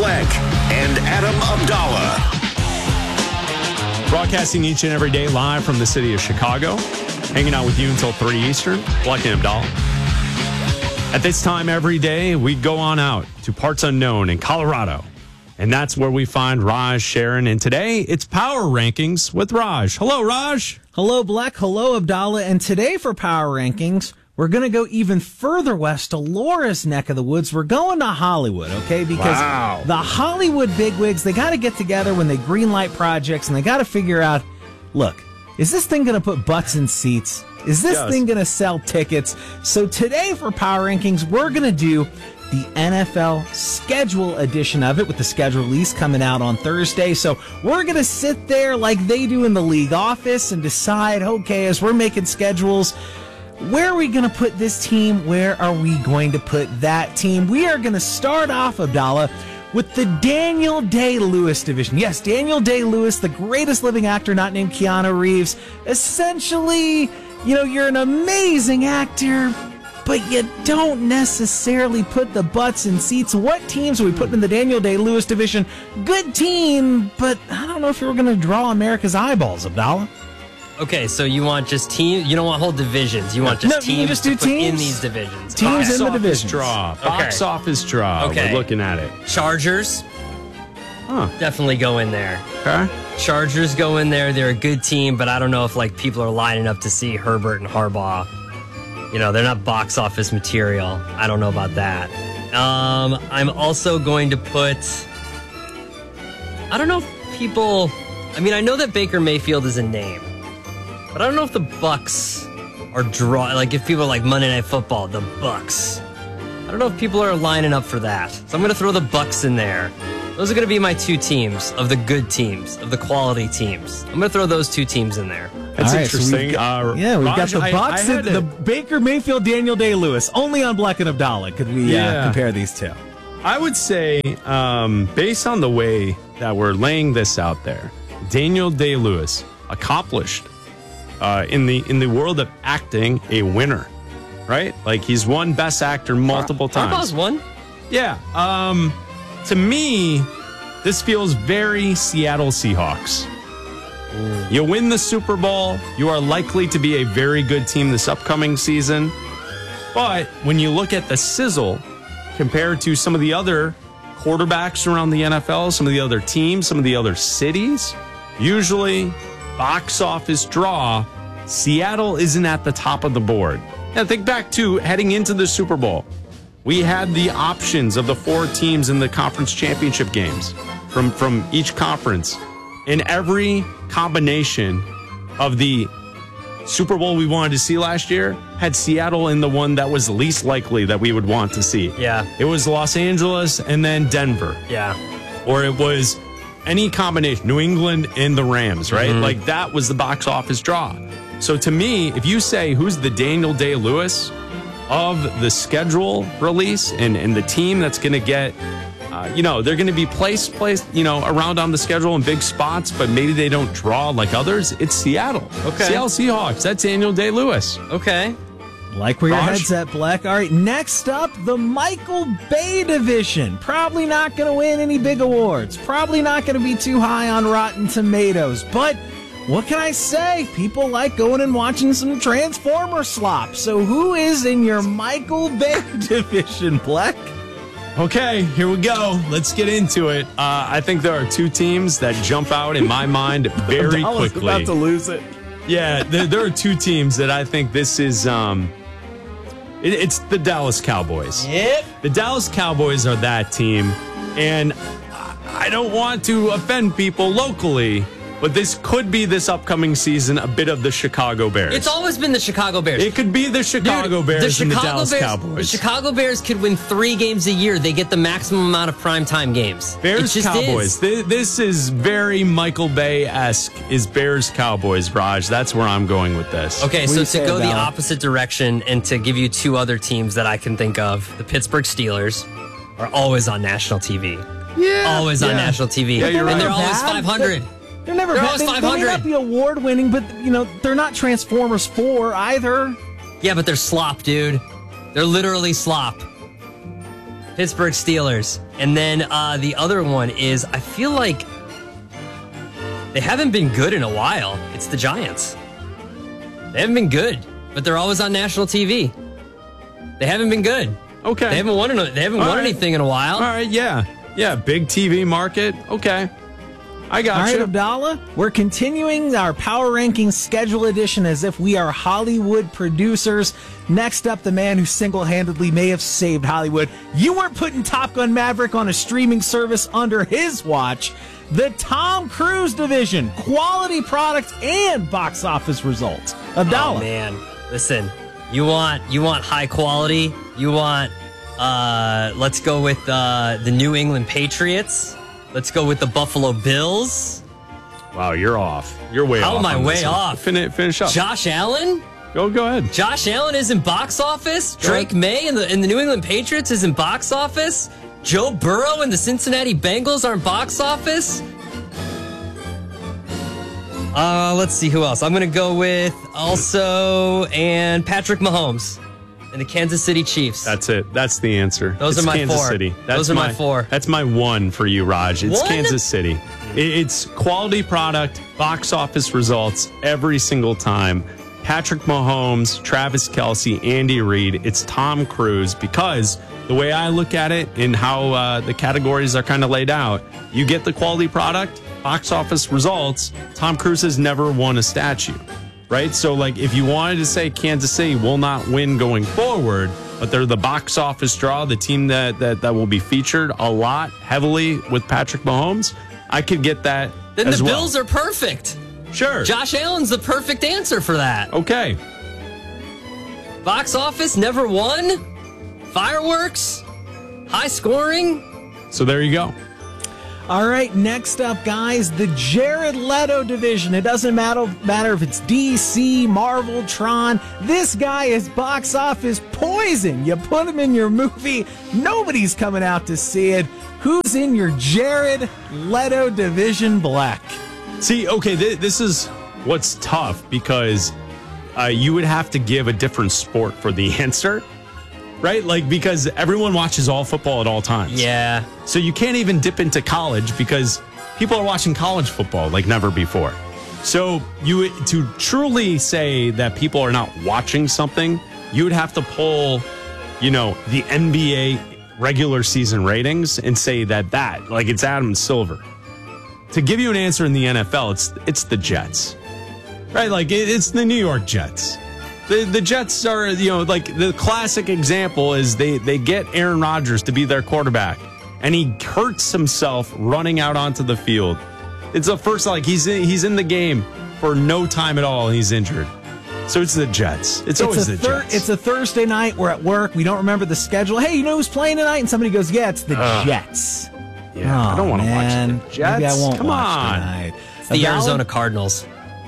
Black and Adam Abdallah. Broadcasting each and every day live from the city of Chicago. Hanging out with you until 3 Eastern. Black and Abdallah. At this time every day, we go on out to parts unknown in Colorado. And that's where we find Raj Sharon. And today, it's Power Rankings with Raj. Hello, Raj. Hello, Black. Hello, Abdallah. And today for Power Rankings, we're going to go even further west to Laura's neck of the woods. We're going to Hollywood, okay? Because the Hollywood bigwigs, they got to get together when they greenlight projects, and they got to figure out, look, is this thing going to put butts in seats? Is this thing going to sell tickets? So today for Power Rankings, we're going to do the NFL schedule edition of it, with the schedule release coming out on Thursday. So we're going to sit there like they do in the league office and decide, okay, as we're making schedules, where are we going to put this team? Where are we going to put that team? We are going to start off, Abdallah, with the Daniel Day-Lewis division. Yes, Daniel Day-Lewis, the greatest living actor not named Keanu Reeves. Essentially, you're an amazing actor, but you don't necessarily put the butts in seats. What teams are we putting in the Daniel Day-Lewis division? Good team, but I don't know if you're going to draw America's eyeballs, Abdallah. Okay, so you want just teams? You don't want whole divisions. You want just teams to put in these divisions. Teams in the divisions. Box office draw. Okay. We're looking at it. Chargers. Definitely go in there. Okay. Chargers go in there. They're a good team, but I don't know if people are lining up to see Herbert and Harbaugh. They're not box office material. I don't know about that. I'm also going to put... I don't know if people... I know that Baker Mayfield is a name, but I don't know if the Bucks are if people are like Monday Night Football, the Bucks. I don't know if people are lining up for that. So I'm going to throw the Bucks in there. Those are going to be my two teams of the good teams, of the quality teams. I'm going to throw those two teams in there. That's right, interesting. So we've got the Bucks and the Baker Mayfield, Daniel Day-Lewis. Only on Black and Abdallah could we compare these two. I would say, based on the way that we're laying this out there, Daniel Day-Lewis, accomplished in the world of acting, a winner, right? Like, he's won Best Actor multiple times. Harbaugh's won? Yeah. To me, this feels very Seattle Seahawks. You win the Super Bowl, you are likely to be a very good team this upcoming season. But when you look at the sizzle compared to some of the other quarterbacks around the NFL, some of the other teams, some of the other cities, usually box office draw, Seattle isn't at the top of the board. Now think back to heading into the Super Bowl. We had the options of the 4 teams in the conference championship games from each conference. In every combination of the Super Bowl we wanted to see last year had Seattle in the one that was least likely that we would want to see. Yeah. It was Los Angeles and then Denver. Yeah. Or it was any combination, New England and the Rams, right? Mm-hmm. Like, that was the box office draw. So to me, if you say who's the Daniel Day-Lewis of the schedule release and the team that's going to get, they're going to be placed, around on the schedule in big spots, but maybe they don't draw like others, it's Seattle. Okay. Seattle Seahawks, that's Daniel Day-Lewis. Okay. Like where your head's at, Black. All right, next up, the Michael Bay division. Probably not going to win any big awards. Probably not going to be too high on Rotten Tomatoes. But what can I say? People like going and watching some Transformer slop. So who is in your Michael Bay division, Black? Okay, here we go. Let's get into it. I think there are 2 teams that jump out in my mind very quickly. About to lose it. Yeah, there are 2 teams that I think this is... It's the Dallas Cowboys. Yep. The Dallas Cowboys are that team, and I don't want to offend people locally, but this could be this upcoming season a bit of the Chicago Bears. It's always been the Chicago Bears. It could be the Chicago Bears and the Dallas Cowboys. The Chicago Bears could win 3 games a year. They get the maximum amount of primetime games. Bears Cowboys. This is very Michael Bay-esque. Is Bears Cowboys, Raj? That's where I'm going with this. Okay, so to go the opposite direction and to give you 2 other teams that I can think of, the Pittsburgh Steelers are always on national TV. Yeah, always on national TV. Yeah, you're right. And they're always 500. They're never They're always 500. They may not be award winning, but they're not Transformers 4 either. Yeah, but they're slop, dude. They're literally slop. Pittsburgh Steelers. And then the other one is, I feel like they haven't been good in a while. It's the Giants. They haven't been good, but they're always on national TV. They haven't been good. Okay. They haven't won anything in a while. All right, yeah. Yeah, big TV market. Okay. I got All right, you. Abdallah, we're continuing our Power Rankings schedule edition as if we are Hollywood producers. Next up, the man who single-handedly may have saved Hollywood. You weren't putting Top Gun Maverick on a streaming service under his watch. The Tom Cruise division, quality product and box office results. Abdallah. Oh, man. Listen, you want high quality. You want, let's go with the New England Patriots. Let's go with the Buffalo Bills. Wow, you're off. You're way off. How am I on this way one. off? Finish up. Josh Allen? Go ahead. Josh Allen is in box office. Drake May and the New England Patriots is in box office. Joe Burrow and the Cincinnati Bengals are in box office. Let's see who else. I'm going to go with also and Patrick Mahomes and the Kansas City Chiefs. That's it. That's the answer. Those It's are my Kansas four. City. Those are my four. That's my one for you, Raj. It's One? Kansas City. It's quality product, box office results every single time. Patrick Mahomes, Travis Kelce, Andy Reid. It's Tom Cruise because the way I look at it and how the categories are kind of laid out, you get the quality product, box office results. Tom Cruise has never won a statue. Right? So, like, if you wanted to say Kansas City will not win going forward, but they're the box office draw, the team that will be featured a lot heavily with Patrick Mahomes, I could get that Then as the well. Bills are perfect. Sure. Josh Allen's the perfect answer for that. Okay. Box office, never won. Fireworks, high scoring. So there you go. All right, next up, guys, the Jared Leto division. It doesn't matter if it's DC, Marvel, Tron. This guy is box office poison. You put him in your movie, nobody's coming out to see it. Who's in your Jared Leto division, Black? See, okay, this is what's tough because you would have to give a different sport for the answer. Right? Like, because everyone watches all football at all times. Yeah. So you can't even dip into college because people are watching college football like never before. So to truly say that people are not watching something, you would have to pull, the NBA regular season ratings and say that like it's Adam Silver. To give you an answer in the NFL, it's the Jets. Right? Like it's the New York Jets. The Jets are, like the classic example is they get Aaron Rodgers to be their quarterback and he hurts himself running out onto the field. It's the first, like he's in the game for no time at all and he's injured. So it's the Jets. It's always the Jets. It's a Thursday night. We're at work. We don't remember the schedule. Hey, you know who's playing tonight? And somebody goes, yeah, it's the Jets. Yeah, I don't want to watch the Jets. Maybe I won't Come watch on. tonight. It's the Arizona Cardinals.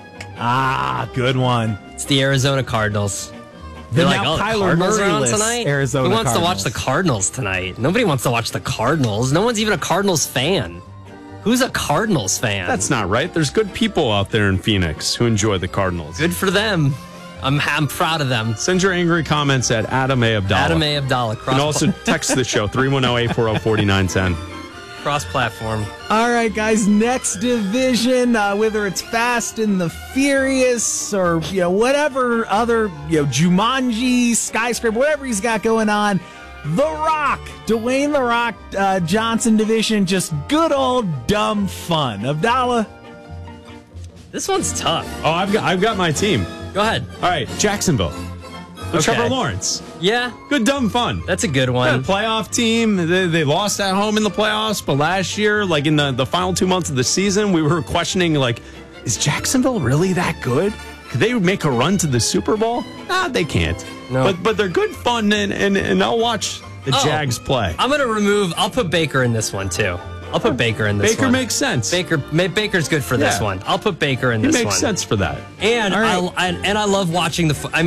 Good one. It's the Arizona Cardinals. The They're now like, Kyler Cardinals are on Murray-less tonight? Arizona Who wants to watch Cardinals. the Cardinals tonight? Nobody wants to watch the Cardinals. No one's even a Cardinals fan. Who's a Cardinals fan? That's not right. There's good people out there in Phoenix who enjoy the Cardinals. good for them. I'm proud of them. Send your angry comments at Adam A. Abdallah. Adam A. Abdallah. And also text the show, 310-840-4910. Cross-platform. All right, guys, next division, whether it's Fast and the Furious or, whatever other, Jumanji, Skyscraper, whatever he's got going on, The Rock, Dwayne The Rock Johnson division, just good old dumb fun. Abdallah? This one's tough. Oh, I've got my team. Go ahead. All right, Jacksonville. With Okay. Trevor Lawrence. Yeah, Good, dumb fun. that's a good Yeah, one. playoff team. They lost at home in the playoffs, but last year, like in the final 2 months of the season, we were questioning, like, is Jacksonville really that good? Could they make a run to the Super Bowl? Nah, they can't. No. But they're good fun, and I'll watch the Jags play. I'll put Baker in this one, too. I'll put Baker in this Baker one. makes sense. Baker's good for this Yeah. one. I'll put Baker in It this makes one. sense for that. And All right. I love watching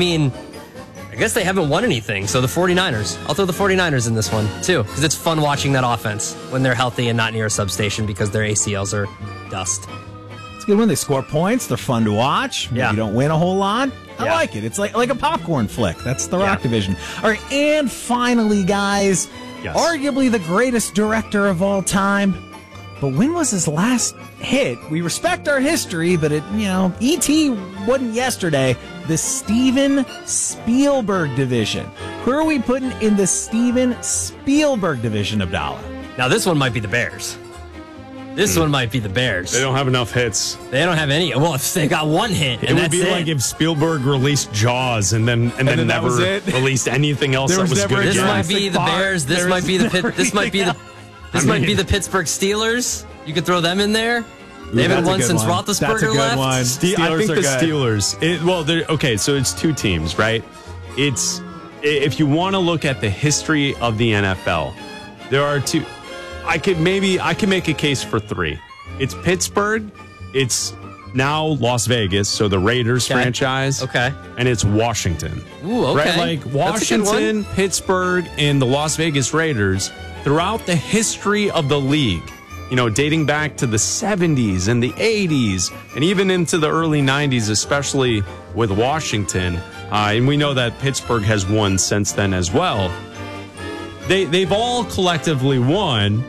I guess they haven't won anything, so the 49ers. I'll throw the 49ers in this one, too, because it's fun watching that offense when they're healthy and not near a substation because their ACLs are dust. It's a good one. They score points. They're fun to watch. Maybe Yeah. you don't win a whole lot. I Yeah. like it. It's like a popcorn flick. That's the Yeah. Rock division. All right, and finally, guys, Yes. Arguably the greatest director of all time. But when was his last hit? We respect our history, but E.T. wasn't yesterday. The Steven Spielberg division. Who are we putting in the Steven Spielberg division, Abdallah? Now, this one might be the Bears. This one might be the Bears. They don't have enough hits. They don't have any. Well, if they got one hit, It would be like if Spielberg released Jaws and then then never that was it. released anything else that was never good. a This again. might be the Jurassic Bears. This Park. might be the There was This might be the. This might be the Pittsburgh Steelers. You could throw them in there. They haven't that's a won good since one. That's a Roethlisberger good left. one. I Steelers think are the good. Steelers. Okay, so it's two teams, right? It's if you want to look at the history of the NFL, there are two. I could make a case for three. It's Pittsburgh. It's now Las Vegas, so the Raiders franchise. Okay. And it's Washington. Ooh, okay. Right, like That's a good Washington, Pittsburgh, and the Las Vegas Raiders throughout the history of the league. Dating back to the 70s and the 80s and even into the early 90s, especially with Washington. And we know that Pittsburgh has won since then as well. They've all collectively won.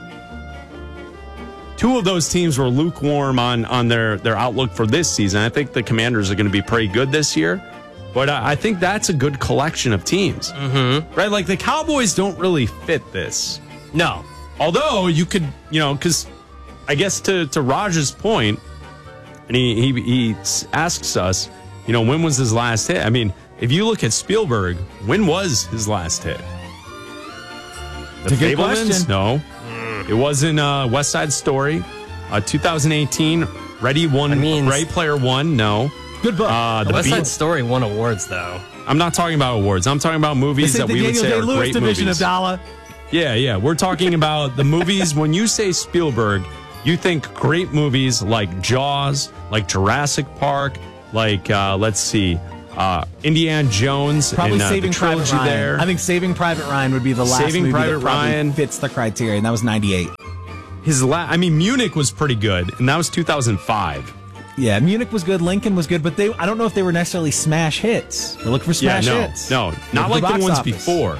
Two of those teams were lukewarm on their outlook for this season. I think the Commanders are going to be pretty good this year. But I think that's a good collection of teams. Mm-hmm. Right? Like the Cowboys don't really fit this. No. Although you could, because I guess to Raj's point, and he asks us, when was his last hit? I mean, if you look at Spielberg, when was his last hit? The It's a good Fablemans? question. No. It wasn't West Side Story. 2018, Ready Player One? No. Good book. The West Side Beat- Story won awards, though. I'm not talking about awards. I'm talking about movies This that is we the would Daniel say are Day-Lewis great division, movies. Abdallah. Yeah. We're talking about the movies. When you say Spielberg, you think great movies like Jaws, like Jurassic Park, like, let's see, Indiana Jones, Probably and Saving the Private trilogy Ryan. there. I think Saving Private Ryan would be the last Saving movie Private that probably Ryan. fits the criteria, and that was 98. Munich was pretty good, and that was 2005. Yeah, Munich was good, Lincoln was good, but I don't know if they were necessarily smash hits. We're looking for smash hits. No, not like the box ones office. before.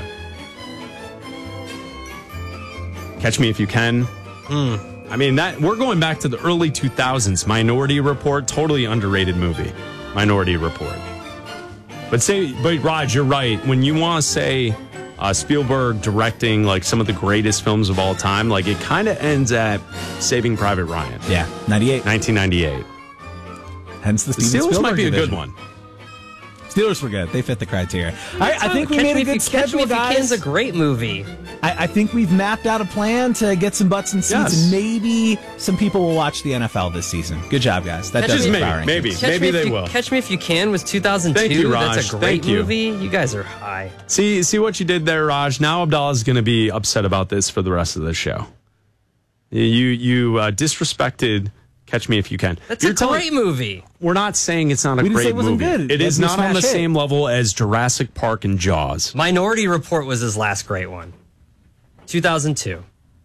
Catch Me If You Can. I mean, that we're going back to the early 2000s. Minority Report, totally underrated movie. Minority Report. But Raj, you're right. When you want to say Spielberg directing like some of the greatest films of all time, like it kind of ends at Saving Private Ryan. Yeah, 98. 1998. Hence the The Steven Steelers Spielberg might be a good division. one. Steelers were good. They fit the criteria. I think we Catch made Me a If You- good schedule, Catch Me If You Can's guys. a great movie. I think we've mapped out a plan to get some butts and seats. Yes. And maybe some people will watch the NFL this season. Good job, guys. That Catch does Me- it for maybe, our rankings. maybe. Catch Me If they You- will. Catch Me If You Can was 2002. Thank you, Raj. That's a great Thank you. movie. You guys are high. See what you did there, Raj. Now Abdallah's going to be upset about this for the rest of the show. You disrespected Catch Me If You Can. That's a great movie. We're not saying it's not a We didn't say great it wasn't movie. good. It is That'd be a not on the smash hit. same level as Jurassic Park and Jaws. Minority Report was his last great one. 2002.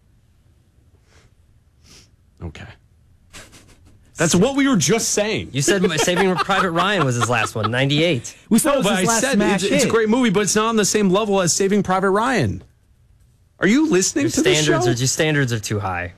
Okay. That's what we were just saying. You said Saving Private Ryan was his last one, 98. We said it No, was but his I last said smash it's a hit. great movie, but it's not on the same level as Saving Private Ryan. Are you listening to this show? Your standards are too high.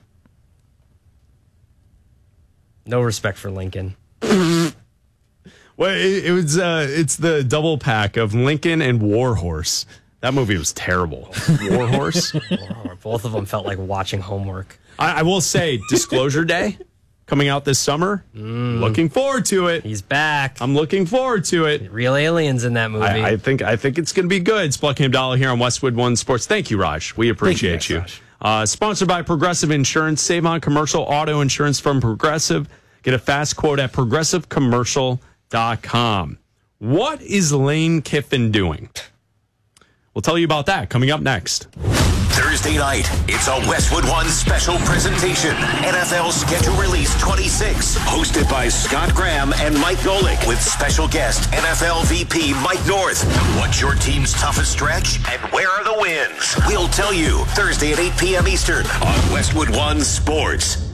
No respect for Lincoln. Well, it's the double pack of Lincoln and Warhorse. That movie was terrible. Warhorse. Both of them felt like watching homework. I will say, Disclosure Day coming out this summer. Looking forward to it. He's back. I'm looking forward to it. Real aliens in that movie. I think it's going to be good. It's Plucking Abdallah here on Westwood One Sports. Thank you, Raj. We appreciate you. Sponsored by Progressive Insurance. Save on commercial auto insurance from Progressive. Get a fast quote at progressivecommercial.com. What is Lane Kiffin doing? We'll tell you about that coming up next. Thursday night, it's a Westwood One special presentation. NFL Schedule Release 26, hosted by Scott Graham and Mike Golick, with special guest NFL VP Mike North. What's your team's toughest stretch, and where are the wins? We'll tell you Thursday at 8 p.m. Eastern on Westwood One Sports.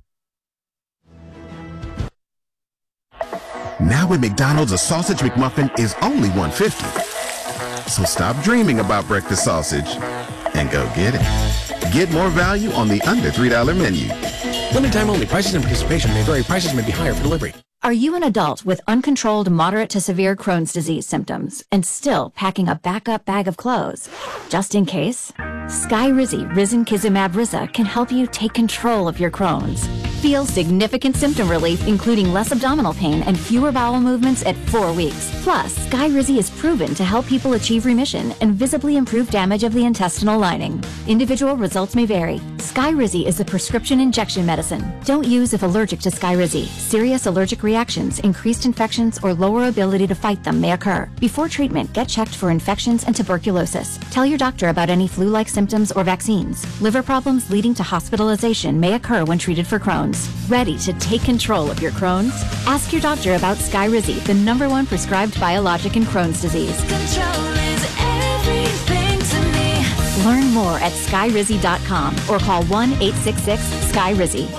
Now at McDonald's, a sausage McMuffin is only $1.50. So stop dreaming about breakfast sausage and go get it. Get more value on the under $3 menu. Limited time only. Prices and participation may vary. Prices may be higher for delivery. Are you an adult with uncontrolled moderate to severe Crohn's disease symptoms and still packing a backup bag of clothes? Just in case? Skyrizi Risankizumab Riza can help you take control of your Crohn's. Feel significant symptom relief, including less abdominal pain and fewer bowel movements at 4 weeks. Plus, Skyrizi is proven to help people achieve remission and visibly improve damage of the intestinal lining. Individual results may vary. Skyrizi is a prescription injection medicine. Don't use if allergic to Skyrizi. Serious allergic reactions, increased infections, or lower ability to fight them may occur. Before treatment, get checked for infections and tuberculosis. Tell your doctor about any flu-like symptoms or vaccines. Liver problems leading to hospitalization may occur when treated for Crohn's. Ready to take control of your Crohn's? Ask your doctor about Skyrizi, the #1 prescribed biologic in Crohn's disease. Control is everything to me. Learn more at skyrizi.com or call 1-866-SKYRIZI.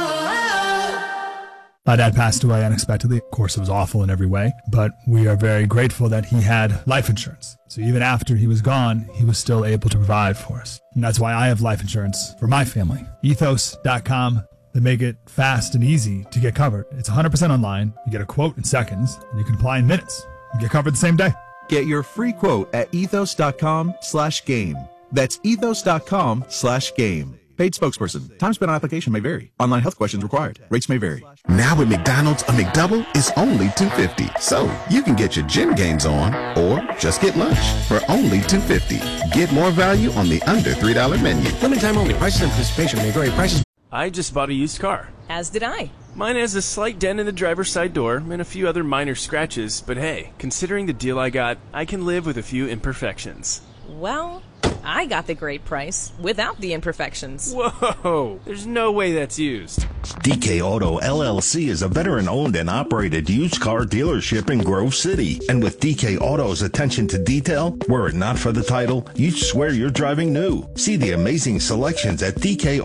My dad passed away unexpectedly. Of course, it was awful in every way, but we are very grateful that he had life insurance. So even after he was gone, he was still able to provide for us. And that's why I have life insurance for my family. Ethos.com. They make it fast and easy to get covered. It's 100% online. You get a quote in seconds, and you can apply in minutes. You get covered the same day. Get your free quote at ethos.com/game. That's ethos.com/game. Paid spokesperson. Time spent on application may vary. Online health questions required. Rates may vary. Now at McDonald's, a McDouble is only $2.50. So you can get your gym gains on or just get lunch for only $2.50. Get more value on the under $3 menu. Limited time only. Prices and participation may vary. Prices. I just bought a used car. As did I. Mine has a slight dent in the driver's side door and a few other minor scratches, but hey, considering the deal I got, I can live with a few imperfections. Well, I got the great price without the imperfections. Whoa, there's no way that's used. DK Auto LLC is a veteran-owned and operated used car dealership in Grove City. And with DK Auto's attention to detail, were it not for the title, you'd swear you're driving new. See the amazing selections at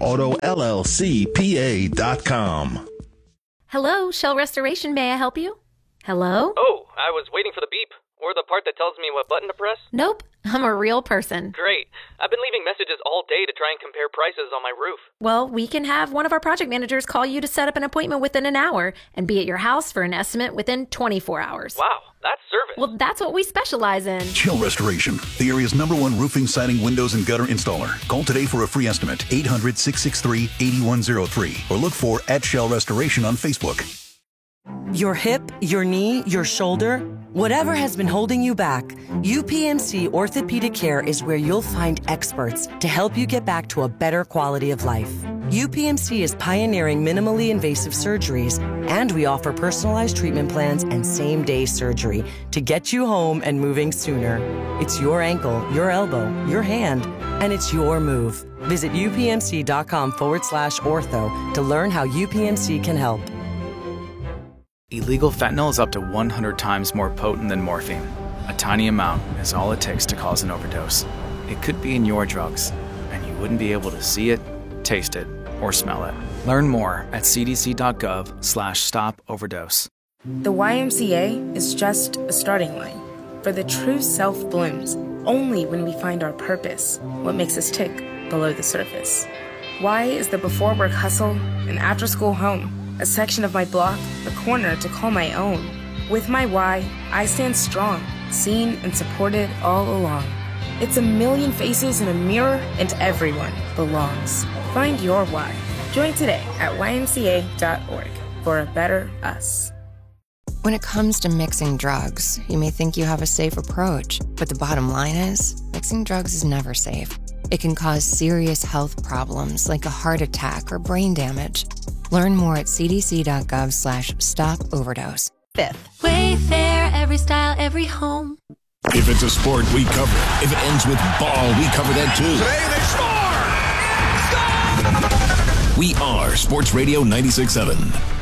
DKAutoLLCPA.com. Hello, Shell Restoration. May I help you? Hello? Oh, I was waiting for the beep. Or the part that tells me what button to press? Nope, I'm a real person. Great. I've been leaving messages all day to try and compare prices on my roof. Well, we can have one of our project managers call you to set up an appointment within an hour and be at your house for an estimate within 24 hours. Wow, that's service. Well, that's what we specialize in. Shell Restoration, the area's #1 roofing, siding, windows, and gutter installer. Call today for a free estimate, 800-663-8103, or look for @ShellRestoration on Facebook. Your hip, your knee, your shoulder, whatever has been holding you back, UPMC Orthopedic Care is where you'll find experts to help you get back to a better quality of life. UPMC is pioneering minimally invasive surgeries, and we offer personalized treatment plans and same-day surgery to get you home and moving sooner. It's your ankle, your elbow, your hand, and it's your move. Visit upmc.com/ortho to learn how UPMC can help. Illegal fentanyl is up to 100 times more potent than morphine. A tiny amount is all it takes to cause an overdose. It could be in your drugs, and you wouldn't be able to see it, taste it, or smell it. Learn more at cdc.gov/stop-overdose. The YMCA is just a starting line. For the true self blooms only when we find our purpose, what makes us tick below the surface. Y is the before work hustle, an after school home, a section of my block, a corner to call my own. With my Y, I stand strong, seen and supported all along. It's a million faces in a mirror, and everyone belongs. Find your Y. Join today at ymca.org for a better us. When it comes to mixing drugs, you may think you have a safe approach, but the bottom line is, mixing drugs is never safe. It can cause serious health problems like a heart attack or brain damage. Learn more at cdc.gov/stop-overdose. Wayfair, every style, every home. If it's a sport, we cover it. If it ends with ball, we cover that too. Today they score! We are Sports Radio 96.7.